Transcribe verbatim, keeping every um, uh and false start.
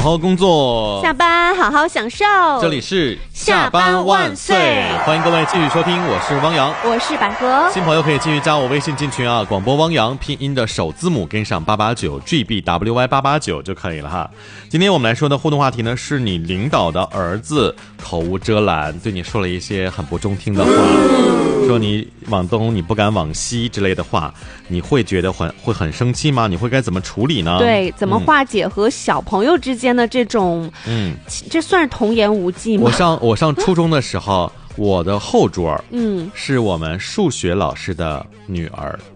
好工作， 下班好好享受。 这里是下班万岁，欢迎各位继续收听，我是汪洋， 我是百合。 新朋友可以继续加我微信进群啊，广播汪洋拼音的首字母跟上八八九 G B W Y 八八九就可以了哈。今天我们来说的互动话题呢，是你领导的儿子口无遮拦，对你说了一些很不中听的话，说你往东你不敢往西之类的话，你会觉得很会很生气吗？你会该怎么处理呢？ 对，怎么化解和小朋友之间的这种，嗯，这算是童言无忌吗？ 我上我上初中的时候，我的后桌，嗯，是我们数学老师的女儿。